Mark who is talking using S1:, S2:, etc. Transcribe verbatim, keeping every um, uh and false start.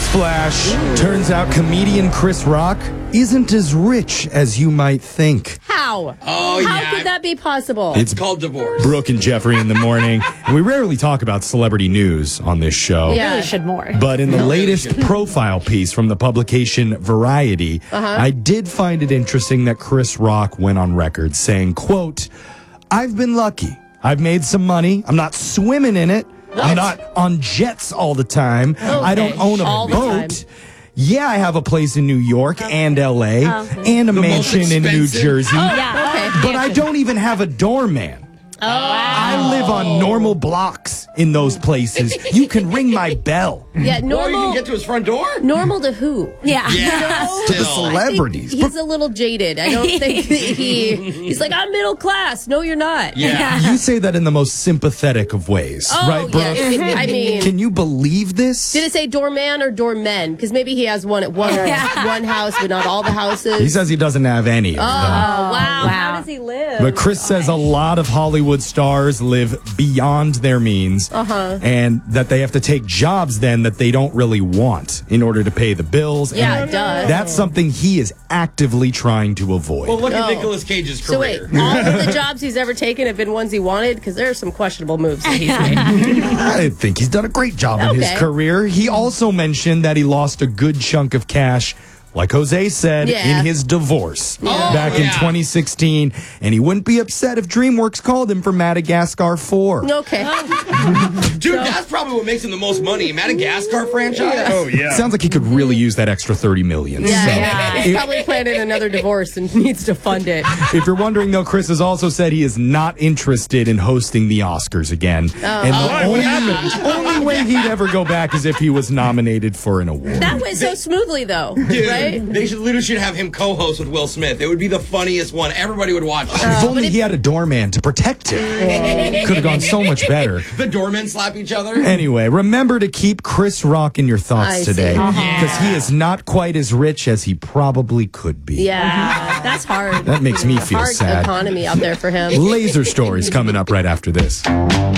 S1: Newsflash. Turns out comedian Chris Rock isn't as rich as you might think.
S2: How?
S3: Oh,
S2: How
S3: yeah.
S2: could that be possible?
S3: It's called divorce.
S1: Brooke and Jeffrey in the morning. And we rarely talk about celebrity news on this show.
S2: Yeah.
S4: Really should more.
S1: But in the latest profile piece from the publication Variety,
S2: Uh-huh.
S1: I did find it interesting that Chris Rock went on record saying, quote, "I've been lucky. I've made some money. I'm not swimming in it. I'm not on jets all the time. I don't own a
S2: All the
S1: boat.
S2: time.
S1: Yeah, I have a place in New York and L A
S4: Okay.
S1: and a
S3: The most
S1: mansion in New
S3: expensive.
S1: Jersey.
S4: Yeah.
S2: Okay.
S1: But I don't even have a doorman.
S2: Oh.
S1: I live on normal blocks in those places. You can ring my bell."
S2: Yeah,
S3: Or you
S2: normal.
S3: can get to his front door?
S2: Normal to who?
S4: Yeah.
S3: Yeah,
S1: To the
S3: still.
S1: celebrities.
S2: He's a little jaded. I don't think that he. He's like, I'm middle class. No, you're not.
S3: Yeah.
S1: You say that in the most sympathetic of ways,
S2: Oh,
S1: right, Brooke?
S2: yes. I mean,
S1: Can you believe this?
S2: did it say doorman or doormen? Because maybe he has one at one one house, but not all the houses.
S1: He says he doesn't have any of them.
S2: Oh, wow.
S4: wow.
S2: How does he live?
S1: But Chris says a lot of Hollywood stars live beyond their means,
S2: Uh-huh.
S1: and that they have to take jobs then that they don't really want in order to pay the bills.
S2: Yeah,
S1: and
S2: it does.
S1: That's something he is actively trying to avoid.
S3: Well, look at
S2: Oh.
S3: Nicolas Cage's
S2: So wait,
S3: career.
S2: all of the jobs he's ever taken have been ones he wanted? Because there are some questionable moves that he's made.
S1: I think he's done a great job in his
S2: Okay.
S1: career. He also mentioned that he lost a good chunk of cash, like Jose said,
S2: Yeah.
S1: in his divorce
S3: Oh,
S1: back in
S3: yeah.
S1: twenty sixteen, and he wouldn't be upset if DreamWorks called him for Madagascar four.
S2: Okay.
S3: Dude, that's probably what makes him the most money. Madagascar franchise?
S1: Oh yeah. Sounds like he could really use that extra thirty million.
S2: Yeah,
S1: So,
S2: yeah. He's probably planning another divorce and needs to fund it.
S1: if you're wondering, though, Chris has also said he is not interested in hosting the Oscars again. and the
S3: Oh, what
S1: only, only way he'd ever go back is if he was nominated for an award.
S2: That went so smoothly, though,
S3: Dude,
S2: right?
S3: they should literally should have him co-host with Will Smith. It would be the funniest one. Everybody would watch it.
S1: if only he had a doorman to protect him. Could have gone so much better.
S3: The doormen slap each other.
S1: Anyway, remember to keep Chris Rock in your thoughts
S2: I see.
S1: today. Because
S2: Uh-huh.
S1: he is not quite as rich as he probably could be.
S2: Yeah, that's hard.
S1: That makes me feel
S2: hard
S1: sad.
S2: economy out there for him.
S1: Laser stories coming up right after this.